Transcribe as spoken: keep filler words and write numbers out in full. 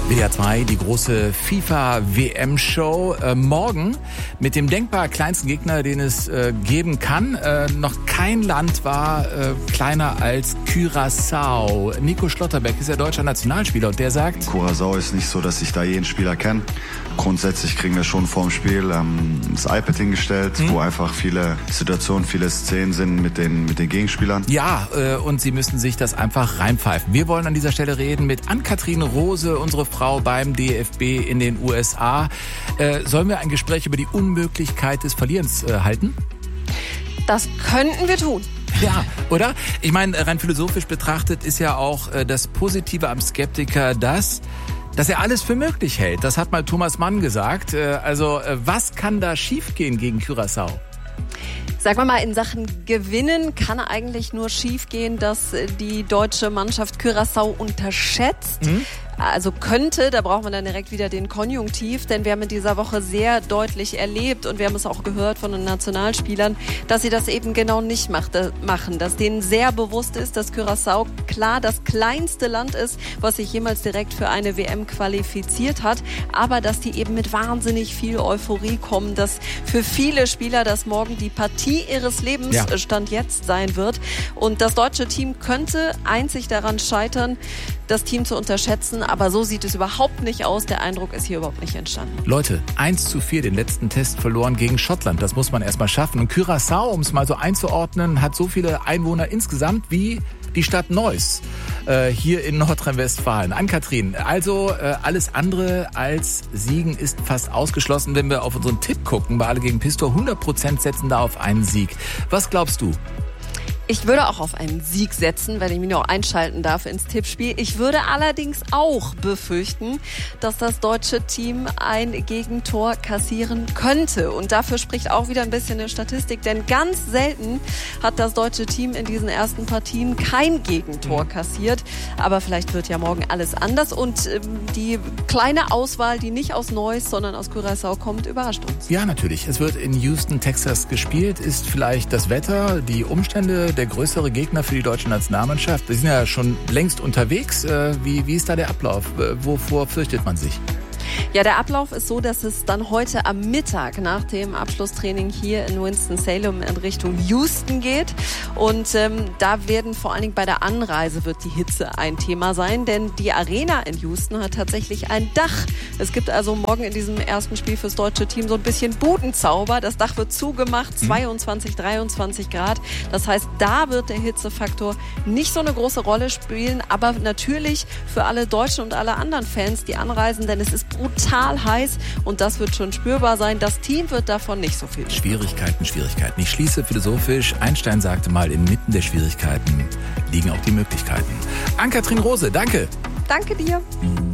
W D R zwei, die große FIFA-W M-Show. Äh, morgen mit dem denkbar kleinsten Gegner, den es äh, geben kann. Äh, noch kein Land war äh, kleiner als Curaçao. Nico Schlotterbeck ist ja deutscher Nationalspieler und der sagt... Curaçao ist nicht so, dass ich da jeden Spieler kenne. Grundsätzlich kriegen wir schon vorm Spiel ähm, das iPad hingestellt, hm. wo einfach viele Situationen, viele Szenen sind mit den, mit den Gegenspielern. Ja, äh, und sie müssen sich das einfach reinpfeifen. Wir wollen an dieser Stelle reden mit Ann-Kathrin Rose, unsere Frau beim D F B in den U S A. Äh, sollen wir ein Gespräch über die Unmöglichkeit des Verlierens äh, halten? Das könnten wir tun. Ja, oder? Ich meine, rein philosophisch betrachtet ist ja auch äh, das Positive am Skeptiker das, dass er alles für möglich hält. Das hat mal Thomas Mann gesagt. Äh, also, äh, was kann da schiefgehen gegen Curaçao? Sagen wir mal, in Sachen Gewinnen kann eigentlich nur schiefgehen, dass die deutsche Mannschaft Curaçao unterschätzt. Mhm. Also könnte, da braucht man dann direkt wieder den Konjunktiv, denn wir haben in dieser Woche sehr deutlich erlebt und wir haben es auch gehört von den Nationalspielern, dass sie das eben genau nicht machen, dass denen sehr bewusst ist, dass Curaçao klar das kleinste Land ist, was sich jemals direkt für eine W M qualifiziert hat, aber dass die eben mit wahnsinnig viel Euphorie kommen, dass für viele Spieler das morgen die Partie ihres Lebens ja. Stand jetzt sein wird und das deutsche Team könnte einzig daran scheitern, das Team zu unterschätzen, aber so sieht es überhaupt nicht aus. Der Eindruck ist hier überhaupt nicht entstanden. Leute, eins zu vier den letzten Test verloren gegen Schottland. Das muss man erstmal schaffen. Und Curaçao, um es mal so einzuordnen, hat so viele Einwohner insgesamt wie die Stadt Neuss äh, hier in Nordrhein-Westfalen. Ann-Kathrin, also äh, alles andere als Siegen ist fast ausgeschlossen, wenn wir auf unseren Tipp gucken. Bei Alle gegen Pistor, hundert Prozent setzen da auf einen Sieg. Was glaubst du? Ich würde auch auf einen Sieg setzen, wenn ich mich noch einschalten darf ins Tippspiel. Ich würde allerdings auch befürchten, dass das deutsche Team ein Gegentor kassieren könnte. Und dafür spricht auch wieder ein bisschen eine Statistik, denn ganz selten hat das deutsche Team in diesen ersten Partien kein Gegentor kassiert. Aber vielleicht wird ja morgen alles anders und ähm, die kleine Auswahl, die nicht aus Neuss, sondern aus Curaçao kommt, überrascht uns. Ja, natürlich. Es wird in Houston, Texas gespielt. Ist vielleicht das Wetter, die Umstände der größere Gegner für die deutsche Nationalmannschaft? Die sind ja schon längst unterwegs. Wie, wie ist da der Ablauf? Wovor fürchtet man sich? Ja, der Ablauf ist so, dass es dann heute am Mittag nach dem Abschlusstraining hier in Winston-Salem in Richtung Houston geht. Und ähm, da werden vor allen Dingen bei der Anreise wird die Hitze ein Thema sein, denn die Arena in Houston hat tatsächlich ein Dach. Es gibt also morgen in diesem ersten Spiel fürs deutsche Team so ein bisschen Budenzauber. Das Dach wird zugemacht, zweiundzwanzig, dreiundzwanzig Grad. Das heißt, da wird der Hitzefaktor nicht so eine große Rolle spielen, aber natürlich für alle Deutschen und alle anderen Fans, die anreisen, denn es ist brutal heiß und das wird schon spürbar sein. Das Team wird davon nicht so viel. Schwierigkeiten, Schwierigkeiten. Ich schließe philosophisch. Einstein sagte mal, inmitten der Schwierigkeiten liegen auch die Möglichkeiten. Ann-Kathrin Rose, danke. Danke dir.